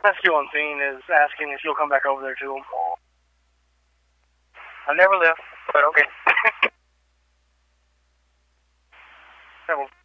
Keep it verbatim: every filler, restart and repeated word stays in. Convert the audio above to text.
Rescue on scene is asking if you'll come back over there to him. I never left, but okay. That will